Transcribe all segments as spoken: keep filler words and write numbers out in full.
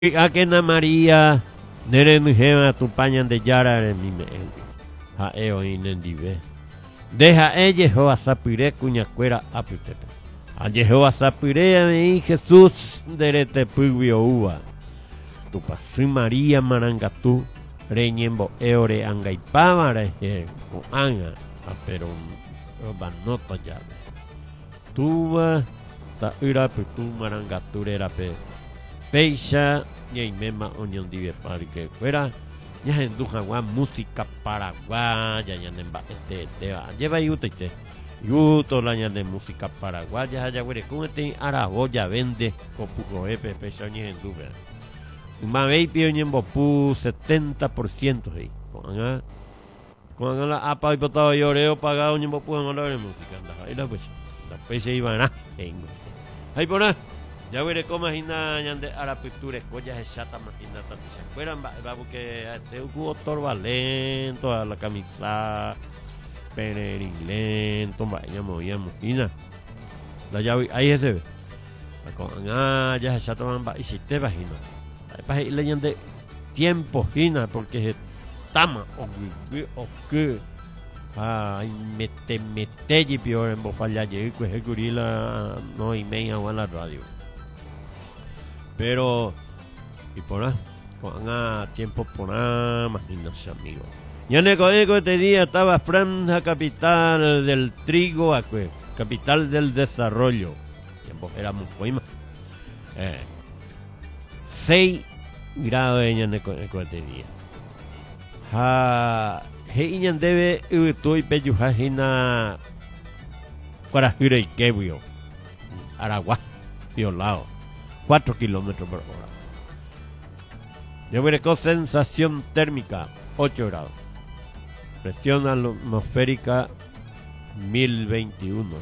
Akena María Neremujema tupañan de Yara en mi me Jaeo inendive. Deja ella Jehová sapire cuña cuera aputete. A Jehová sapire me Jesús derete pubio uva. Tu pasu María marangatu reñembo eore angaipávara je o anga pero banota ya. Tuva ta ira putu marangaturera pe. Peixa y mema unión dive para que fuera ya en Dujaguá música paraguaya ya en este te va lleva yute yuto la de música paraguaya ya güey con este araboya vende copuco epe peixa ni en Duve más veis pio ni en bopu setenta por ciento ahí con con la apa y potado lloreo pagado ni en bopu en la música anda ahí la pues la peixa iban a ahí por ahí ya veré cómo imagina ñande a la pintura escollas exacta imagina tanto se fueran va porque este hubo torba lento a la camisa pererín lento vaya movía imagina la llave ahí ese ve con ah ya exacta va y si te imagina para ir leyendo tiempo hina porque es tama o o que ay mete mete y peor en bofalla llegué que es gorila no y media a la radio. Pero, y por ahí, con a tiempo por ahí, imagínense amigos. Ya en el código este día estaba Franja, capital del trigo, capital del desarrollo. Tiempo éramos poemas. Eh, seis grados en el código este día. Ha, he debe utoy peyujajina Guarajira y Quebio, Aragua, violado. cuatro kilómetros por hora. Yo veré con sensación térmica ocho grados. Presión atmosférica mil veintiuno.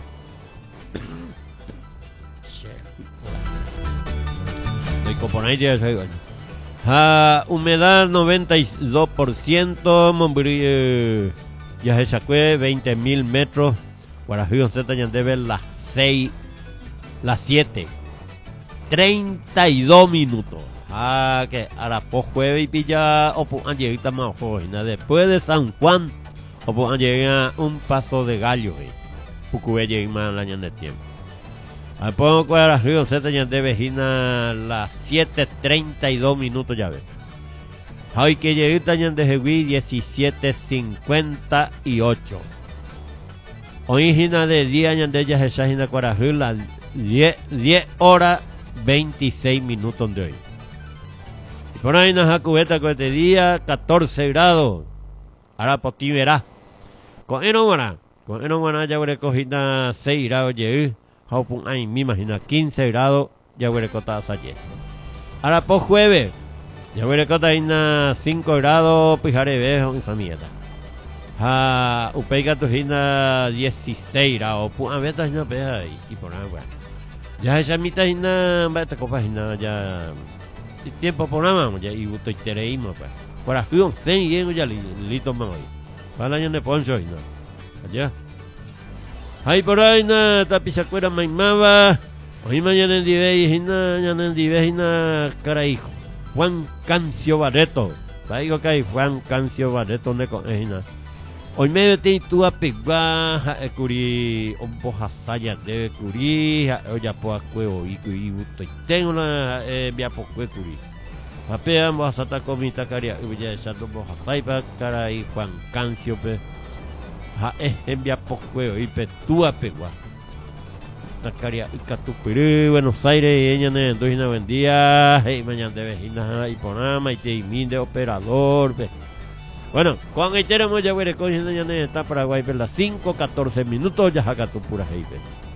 Ah, humedad noventa y dos por ciento. Mombrí, ya se sacó veinte mil metros. Guarajuyo Z ya debe las seis, las siete. treinta y dos minutos. Ah, que ahora por jueves y pilla o por llegar más hoy. Después de San Juan o por llegar un paso de gallo. Porque llegar más el año de tiempo. Al poco ahora Río Z ya de vejina las siete treinta y dos minutos ya ves. Hoy que llegué también de Jehuí diecisiete cincuenta y ocho. Hoy hina de día ya de ella esa hina Cuarajú las diez horas veintiséis minutos de hoy. Y por ahí nos cubeta con este día catorce grados. Ahora por ti verás. Con enómana. Con enómana ya voy a coger seis grados de hoy. Ahí me imagino quince grados ya voy a coger ayer. Ahora por jueves. Ya voy a coger cinco grados. Pijaré viejo esa mierda. Ah, upeiga tu hina dieciséis grados. A ver, estás no pega ahí. Y por ahí, bueno. Ya esa mitad y nada, va a esta copa y nada, ya. Tiempo por nada más, ya, y estoy tereímos, pues. Por aquí, un cen y llego ya, listo más hoy. Para el año de poncho y nada. Allá. Ahí por ahí, nada, tapizacuera maimaba. Hoy mañana en Dive y nada, mañana en Dive y nada, cara hijo. Juan Cancio Barreto. Digo que hay Juan Cancio Barreto, ne con nada. Hoy me metí tú a pegar a curi un poco hasaya de curi o ya po a cuevo y curi tengo una via po cue curi apea vamos a sacar comida caria y ya esa dos po hasai para cara y Juan Cancio pe ha es envia po cuevo y pe tú a pegua la caria y catupiri Buenos Aires y ella ne dos y una buen día hey mañana de vecina y ponama y te min de operador pe. Bueno, con el tenemos ya voy a coger ya está Paraguay, pero las cinco catorce minutos ya saca tu pura jefe.